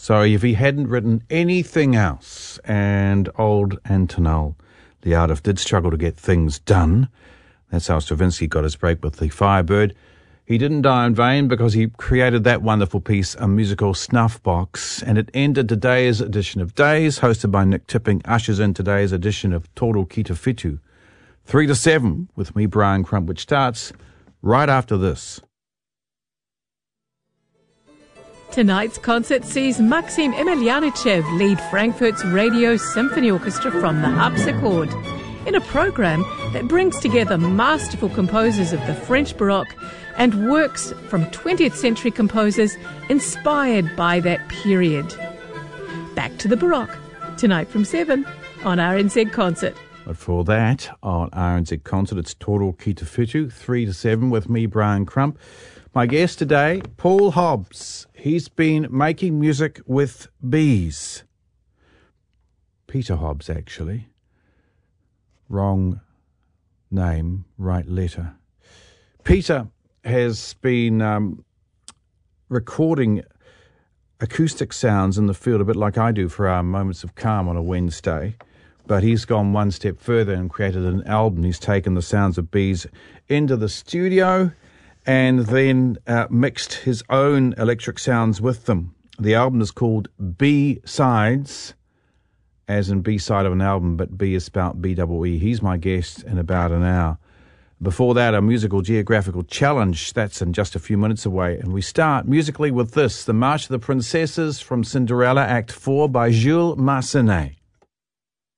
So if he hadn't written anything else, and old Antonel Liadov did struggle to get things done, that's how Stravinsky got his break with the Firebird. He didn't die in vain because he created that wonderful piece, A Musical Snuff Box, and it ended today's edition of Days, hosted by Nick Tipping, ushers in today's edition of Toro Kita Fitu, 3 to 7, with me, Brian Crump, which starts right after this. Tonight's concert sees Maxim Emelianichev lead Frankfurt's Radio Symphony Orchestra from the harpsichord in a program that brings together masterful composers of the French Baroque and works from 20th century composers inspired by that period. Back to the Baroque, tonight from 7 on RNZ Concert. But for that, on RNZ Concert, it's Toro Kita Fitu, 3 to 7, with me, Brian Crump. My guest today, Paul Hobbs. He's been making music with bees. Peter Hobbs, actually. Wrong name, right letter. Peter has been recording acoustic sounds in the field, a bit like I do for our Moments of Calm on a Wednesday. But he's gone one step further and created an album. He's taken the sounds of bees into the studio and then mixed his own electric sounds with them. The album is called B-Sides, as in B-side of an album, but B is spelled B-double-E. He's my guest in about an hour. Before that, a musical geographical challenge. That's in just a few minutes away. And we start musically with this, The March of the Princesses from Cinderella, Act 4 by Jules Massenet.